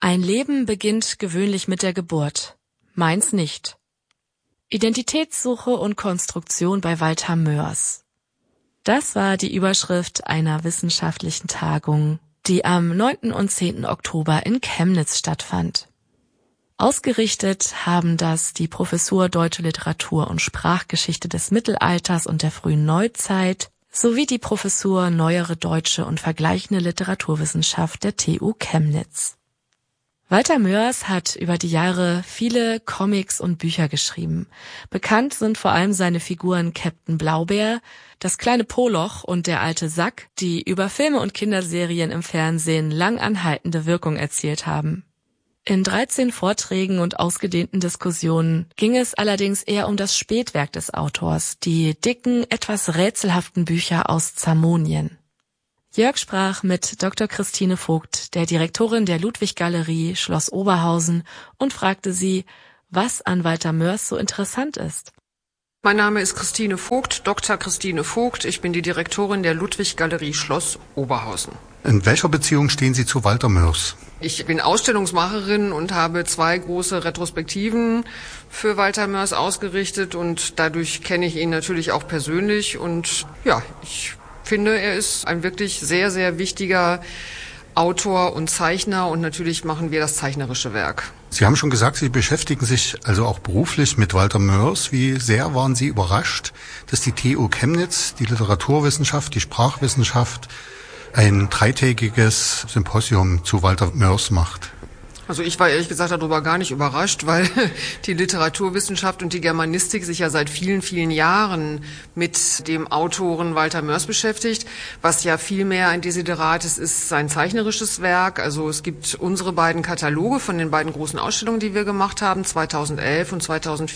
Ein Leben beginnt gewöhnlich mit der Geburt. Meins nicht. Identitätssuche und Konstruktion bei Walther Moers. Das war die Überschrift einer wissenschaftlichen Tagung, die am 9. und 10. Oktober in Chemnitz stattfand. Ausgerichtet haben das die Professur Deutsche Literatur und Sprachgeschichte des Mittelalters und der frühen Neuzeit sowie die Professur Neuere Deutsche und Vergleichende Literaturwissenschaft der TU Chemnitz. Walther Moers hat über die Jahre viele Comics und Bücher geschrieben. Bekannt sind vor allem seine Figuren Captain Blaubeer, das kleine Poloch und der alte Sack, die über Filme und Kinderserien im Fernsehen lang anhaltende Wirkung erzielt haben. In 13 Vorträgen und ausgedehnten Diskussionen ging es allerdings eher um das Spätwerk des Autors, die dicken, etwas rätselhaften Bücher aus Zamonien. Jörg sprach mit Dr. Christine Vogt, der Direktorin der Ludwig-Galerie Schloss Oberhausen, und fragte sie, was an Walther Moers so interessant ist. Mein Name ist Christine Vogt, Dr. Christine Vogt. Ich bin die Direktorin der Ludwig-Galerie Schloss Oberhausen. In welcher Beziehung stehen Sie zu Walther Moers? Ich bin Ausstellungsmacherin und habe 2 große Retrospektiven für Walther Moers ausgerichtet und dadurch kenne ich ihn natürlich auch persönlich und ja, ich finde, er ist ein wirklich sehr, sehr wichtiger Autor und Zeichner und natürlich machen wir das zeichnerische Werk. Sie haben schon gesagt, Sie beschäftigen sich also auch beruflich mit Walther Moers. Wie sehr waren Sie überrascht, dass die TU Chemnitz, die Literaturwissenschaft, die Sprachwissenschaft ein 3-tägiges Symposium zu Walther Moers macht? Also ich war ehrlich gesagt darüber gar nicht überrascht, weil die Literaturwissenschaft und die Germanistik sich ja seit vielen, vielen Jahren mit dem Autoren Walther Moers beschäftigt. Was ja viel mehr ein Desiderat ist sein zeichnerisches Werk. Also es gibt unsere beiden Kataloge von den beiden großen Ausstellungen, die wir gemacht haben, 2011 und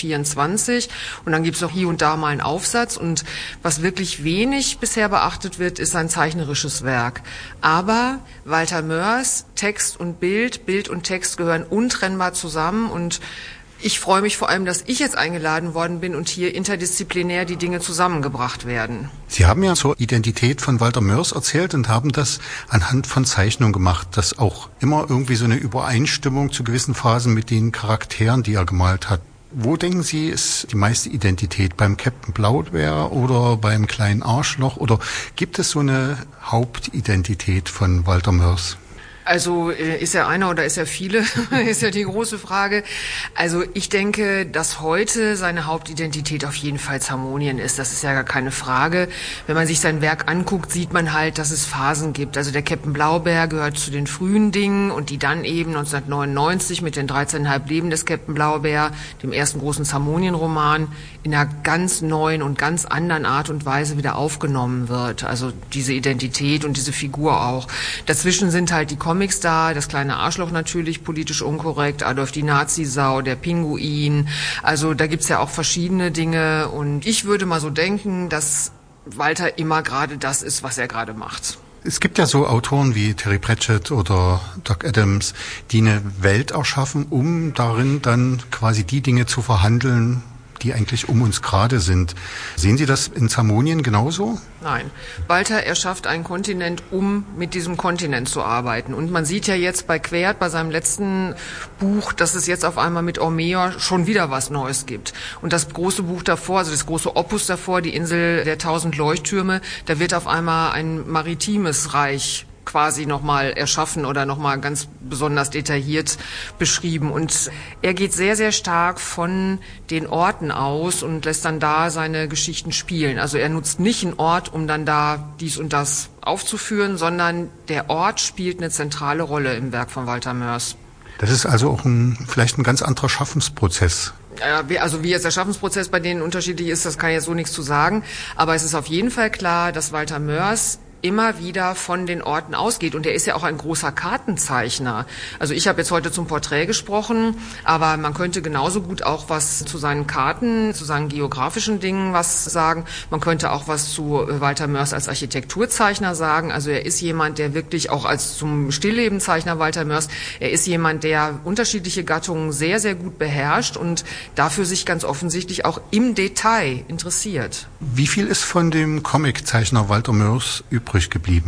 2024. Und dann gibt es noch hier und da mal einen Aufsatz. Und was wirklich wenig bisher beachtet wird, ist sein zeichnerisches Werk. Aber Walther Moers, Text und Bild, Bild und Text gehören untrennbar zusammen und ich freue mich vor allem, dass ich jetzt eingeladen worden bin und hier interdisziplinär die Dinge zusammengebracht werden. Sie haben ja zur Identität von Walther Moers erzählt und haben das anhand von Zeichnungen gemacht, dass auch immer irgendwie so eine Übereinstimmung zu gewissen Phasen mit den Charakteren, die er gemalt hat. Wo denken Sie, ist die meiste Identität? Beim Captain Blaubeer oder beim kleinen Arschloch? Oder gibt es so eine Hauptidentität von Walther Moers? Also ist er einer oder ist er viele, ist ja die große Frage. Also ich denke, dass heute seine Hauptidentität auf jeden Fall Zamonien ist. Das ist ja gar keine Frage. Wenn man sich sein Werk anguckt, sieht man halt, dass es Phasen gibt. Also der Captain Blaubeer gehört zu den frühen Dingen und die dann eben 1999 mit den 13,5 Leben des Captain Blaubeer, dem ersten großen Zamonien-Roman, in einer ganz neuen und ganz anderen Art und Weise wieder aufgenommen wird. Also diese Identität und diese Figur auch. Dazwischen sind halt die Comics da, das kleine Arschloch natürlich, politisch unkorrekt, Adolf die Nazisau, der Pinguin. Also da gibt's ja auch verschiedene Dinge und ich würde mal so denken, dass Walther immer gerade das ist, was er gerade macht. Es gibt ja so Autoren wie Terry Pratchett oder Doug Adams, die eine Welt erschaffen, um darin dann quasi die Dinge zu verhandeln, die eigentlich um uns gerade sind. Sehen Sie das in Zamonien genauso? Nein. Walther erschafft einen Kontinent, um mit diesem Kontinent zu arbeiten. Und man sieht ja jetzt bei Quert, bei seinem letzten Buch, dass es jetzt auf einmal mit Ormea schon wieder was Neues gibt. Und das große Buch davor, also das große Opus davor, die Insel der 1000 Leuchttürme, da wird auf einmal ein maritimes Reich quasi nochmal erschaffen oder nochmal ganz besonders detailliert beschrieben. Und er geht sehr, sehr stark von den Orten aus und lässt dann da seine Geschichten spielen. Also er nutzt nicht einen Ort, um dann da dies und das aufzuführen, sondern der Ort spielt eine zentrale Rolle im Werk von Walther Moers. Das ist also auch vielleicht ein ganz anderer Schaffensprozess. Also wie jetzt der Schaffensprozess bei denen unterschiedlich ist, das kann ich jetzt so nichts zu sagen. Aber es ist auf jeden Fall klar, dass Walther Moers immer wieder von den Orten ausgeht. Und er ist ja auch ein großer Kartenzeichner. Also ich habe jetzt heute zum Porträt gesprochen, aber man könnte genauso gut auch was zu seinen Karten, zu seinen geografischen Dingen was sagen. Man könnte auch was zu Walther Moers als Architekturzeichner sagen. Also er ist jemand, der wirklich auch als zum Stilllebenzeichner Walther Moers, er ist jemand, der unterschiedliche Gattungen sehr, sehr gut beherrscht und dafür sich ganz offensichtlich auch im Detail interessiert. Wie viel ist von dem Comiczeichner Walther Moers übrig geblieben?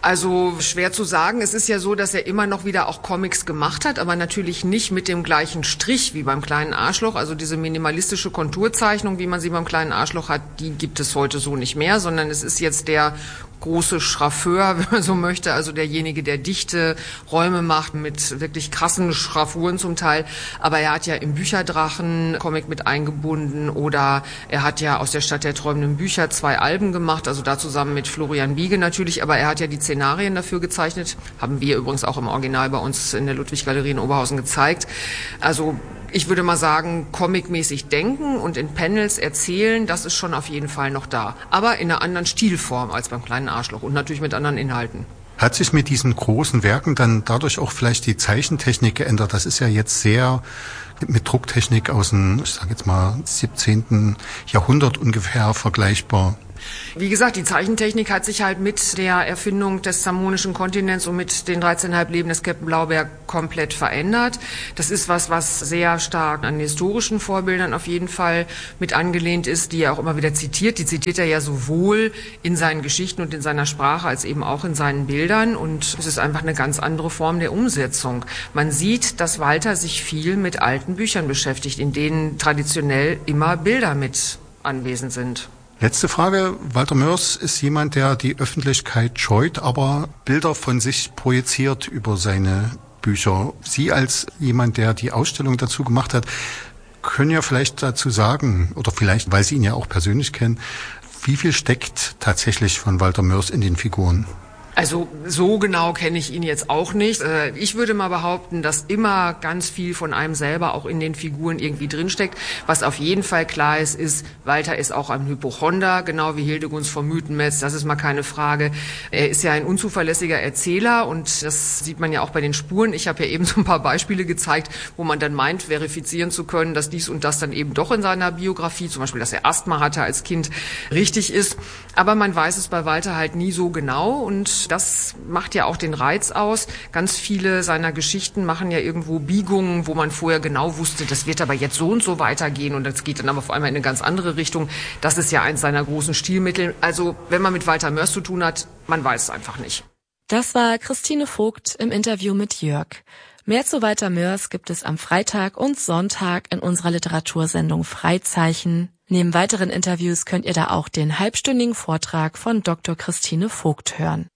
Also schwer zu sagen. Es ist ja so, dass er immer noch wieder auch Comics gemacht hat, aber natürlich nicht mit dem gleichen Strich wie beim kleinen Arschloch. Also diese minimalistische Konturzeichnung, wie man sie beim kleinen Arschloch hat, die gibt es heute so nicht mehr, sondern es ist jetzt der große Schraffeur, wenn man so möchte, also derjenige, der dichte Räume macht mit wirklich krassen Schraffuren zum Teil. Aber er hat ja im Bücherdrachen Comic mit eingebunden oder er hat ja aus der Stadt der träumenden Bücher 2 Alben gemacht, also da zusammen mit Florian Wiege natürlich, aber er hat ja die Szenarien dafür gezeichnet, haben wir übrigens auch im Original bei uns in der Ludwig-Galerie in Oberhausen gezeigt. Also ich würde mal sagen, comicmäßig denken und in Panels erzählen, das ist schon auf jeden Fall noch da. Aber in einer anderen Stilform als beim kleinen Arschloch und natürlich mit anderen Inhalten. Hat sich mit diesen großen Werken dann dadurch auch vielleicht die Zeichentechnik geändert? Das ist ja jetzt sehr mit Drucktechnik aus dem, ich sage jetzt mal, 17. Jahrhundert ungefähr vergleichbar. Wie gesagt, die Zeichentechnik hat sich halt mit der Erfindung des Zamonischen Kontinents und mit den 13,5 Leben des Captain Blaubeer komplett verändert. Das ist was sehr stark an historischen Vorbildern auf jeden Fall mit angelehnt ist, die er auch immer wieder zitiert. Die zitiert er ja sowohl in seinen Geschichten und in seiner Sprache als eben auch in seinen Bildern. Und es ist einfach eine ganz andere Form der Umsetzung. Man sieht, dass Walter sich viel mit alten Büchern beschäftigt, in denen traditionell immer Bilder mit anwesend sind. Letzte Frage. Walter Moers ist jemand, der die Öffentlichkeit scheut, aber Bilder von sich projiziert über seine Bücher. Sie als jemand, der die Ausstellung dazu gemacht hat, können ja vielleicht dazu sagen, oder vielleicht, weil Sie ihn ja auch persönlich kennen, wie viel steckt tatsächlich von Walter Moers in den Figuren? Also so genau kenne ich ihn jetzt auch nicht. Ich würde mal behaupten, dass immer ganz viel von einem selber auch in den Figuren irgendwie drinsteckt. Was auf jeden Fall klar ist, Walter ist auch ein Hypochonder, genau wie Hildegunst vom Mythenmetz, das ist mal keine Frage. Er ist ja ein unzuverlässiger Erzähler und das sieht man ja auch bei den Spuren. Ich habe ja eben so ein paar Beispiele gezeigt, wo man dann meint, verifizieren zu können, dass dies und das dann eben doch in seiner Biografie, zum Beispiel, dass er Asthma hatte als Kind, richtig ist. Aber man weiß es bei Walter halt nie so genau und das macht ja auch den Reiz aus. Ganz viele seiner Geschichten machen ja irgendwo Biegungen, wo man vorher genau wusste, das wird aber jetzt so und so weitergehen und das geht dann aber vor allem in eine ganz andere Richtung. Das ist ja eins seiner großen Stilmittel. Also wenn man mit Walter Moers zu tun hat, man weiß es einfach nicht. Das war Christine Vogt im Interview mit Jörg. Mehr zu Walter Moers gibt es am Freitag und Sonntag in unserer Literatursendung Freizeichen. Neben weiteren Interviews könnt ihr da auch den halbstündigen Vortrag von Dr. Christine Vogt hören.